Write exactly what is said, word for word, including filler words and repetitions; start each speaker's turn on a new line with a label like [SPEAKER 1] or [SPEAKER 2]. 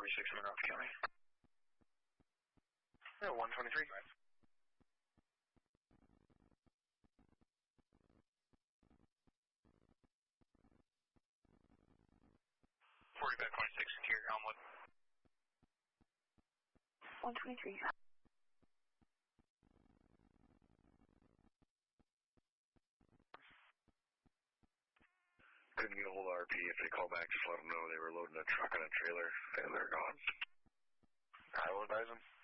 [SPEAKER 1] forty-six in Monroe County.
[SPEAKER 2] Yeah, one twenty-three.
[SPEAKER 3] forty-five twenty-six, interior Elmwood.
[SPEAKER 4] one twenty-three.
[SPEAKER 2] Couldn't get a hold of R P. If they call back, just let them know they were loading a truck on a trailer and they're gone. I will advise them.